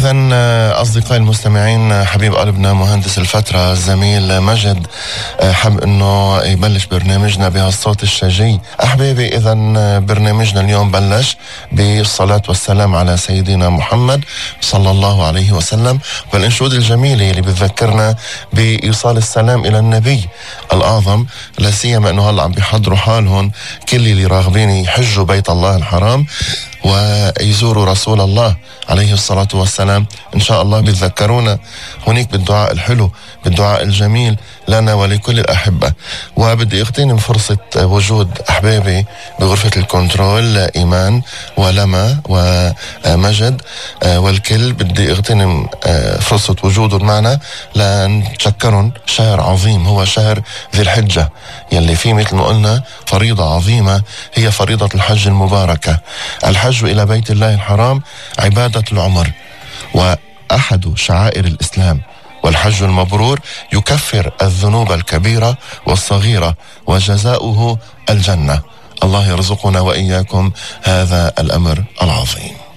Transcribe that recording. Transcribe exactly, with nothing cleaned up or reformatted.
إذا أصدقائي المستمعين، حبيب قلبنا مهندس الفترة الزميل مجد حب أنه يبلش برنامجنا بهالصوت الشجي. أحبابي، إذا برنامجنا اليوم بلش بالصلاة والسلام على سيدنا محمد صلى الله عليه وسلم، والإنشود الجميلة اللي بتذكرنا بإيصال السلام إلى النبي الأعظم، لا سيما أنه هلا عم بيحضروا حالهم كل اللي راغبين يحجوا بيت الله الحرام ويزوروا رسول الله عليه الصلاة والسلام. إن شاء الله بيتذكرونا هناك بالدعاء الحلو، بالدعاء الجميل لنا ولكل الأحبة. وبدي اغتنم فرصة وجود أحبابي بغرفة الكنترول إيمان ولما ومجد والكل، بدي اغتنم فرصة وجودهم معنا لنتشكرهم. شهر عظيم هو شهر ذي الحجة، يلي فيه مثل ما قلنا فريضة عظيمة هي فريضة الحج المباركة. الحج إلى بيت الله الحرام عبادة العمر وأحد شعائر الإسلام، والحج المبرور يكفر الذنوب الكبيرة والصغيرة وجزاؤه الجنة. الله يرزقنا وإياكم هذا الأمر العظيم.